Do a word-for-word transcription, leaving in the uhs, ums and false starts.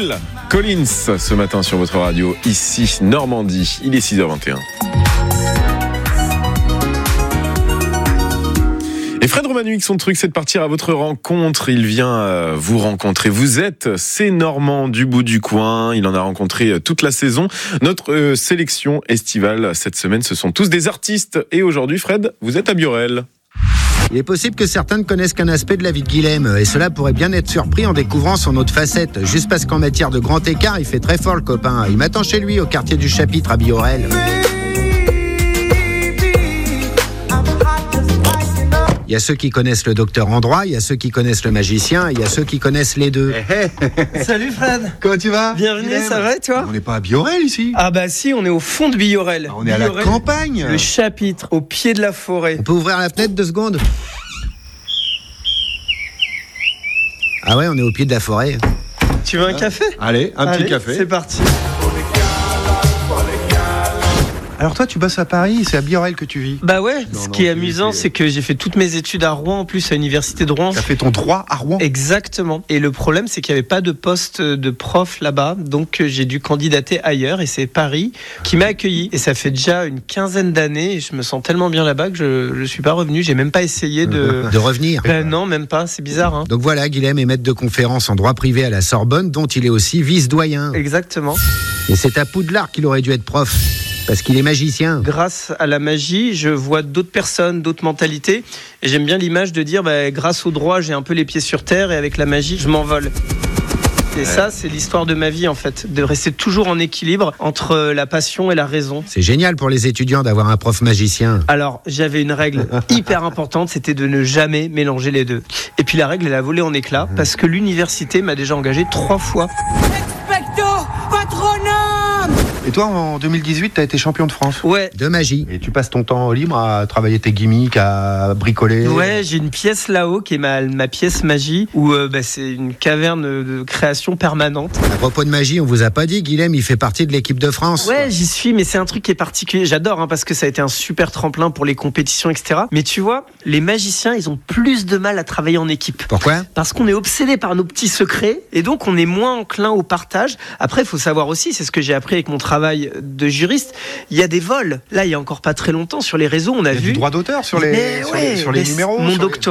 Phil Collins ce matin sur votre radio, ici Normandie. Il est six heures vingt et un. Et Fred Romanuik, son truc, c'est de partir à votre rencontre. Il vient euh, vous rencontrer. Vous êtes ces Normands du bout du coin. Il en a rencontré euh, toute la saison. Notre euh, sélection estivale cette semaine, ce sont tous des artistes. Et aujourd'hui, Fred, vous êtes à Biorel. Il est possible que certains ne connaissent qu'un aspect de la vie de Guilhem, et cela pourrait bien être surpris en découvrant son autre facette, juste parce qu'en matière de grand écart, il fait très fort le copain. Il m'attend chez lui, au quartier du Chapitre à Biorel. Il y a ceux qui connaissent le docteur en droit, il y a ceux qui connaissent le magicien, il y a ceux qui connaissent les deux. Hey, hey. Salut Fred. Comment tu vas? Bienvenue, Guilhem. Ça va et toi? On n'est pas à Biorel ici? Ah bah si, on est au fond de Biorel. Ah, on est Biorel, à la campagne. Le Chapitre, au pied de la forêt. On peut ouvrir la fenêtre deux secondes? Ah ouais, on est au pied de la forêt. Tu veux un café? Allez, un Allez, petit café. C'est parti. Alors toi, tu bosses à Paris, c'est à Biorel que tu vis? Bah ouais, non, ce non, qui est tu- amusant, c'est- c'est que j'ai fait toutes mes études à Rouen, en plus à l'université de Rouen. T'as fait ton droit à Rouen? Exactement. Et le problème, c'est qu'il n'y avait pas de poste de prof là-bas, donc j'ai dû candidater ailleurs, et c'est Paris qui m'a accueilli. Et ça fait déjà une quinzaine d'années, et je me sens tellement bien là-bas que je ne suis pas revenu, j'ai même pas essayé de... De revenir. Ben non, même pas, c'est bizarre, hein. Donc voilà, Guilhem est maître de conférence en droit privé à la Sorbonne, dont il est aussi vice-doyen. Exactement. Et c'est à Poudlard qu'il aurait dû être prof, parce qu'il est magicien. Grâce à la magie, je vois d'autres personnes, d'autres mentalités. Et j'aime bien l'image de dire, bah, grâce au droit, j'ai un peu les pieds sur terre, et avec la magie, je m'envole. Et ça, c'est l'histoire de ma vie, en fait, de rester toujours en équilibre entre la passion et la raison. C'est génial pour les étudiants d'avoir un prof magicien. Alors, j'avais une règle hyper importante, c'était de ne jamais mélanger les deux. Et puis la règle, elle a volé en éclats, parce que l'université m'a déjà engagé trois fois. Expecto Patronum! Et toi, en deux mille dix-huit, t'as été champion de France. Ouais. De magie. Et tu passes ton temps libre à travailler tes gimmicks, à bricoler. Ouais, j'ai une pièce là-haut qui est ma, ma pièce magie, où euh, bah, c'est une caverne de création permanente. À propos de magie, on vous a pas dit, Guilhem, il fait partie de l'équipe de France. Ouais, j'y suis, mais c'est un truc qui est particulier. J'adore, hein, parce que ça a été un super tremplin pour les compétitions, et cetera. Mais tu vois, les magiciens, ils ont plus de mal à travailler en équipe. Pourquoi? Parce qu'on est obsédé par nos petits secrets, et donc on est moins enclin au partage. Après, il faut savoir aussi, c'est ce que j'ai appris avec mon travail de juriste, il y a des vols. Là, il y a encore pas très longtemps, sur les réseaux, on a Il y a vu... du droit d'auteur sur les, Mais sur ouais, les, sur les mais numéros. Mon sur les- doctorat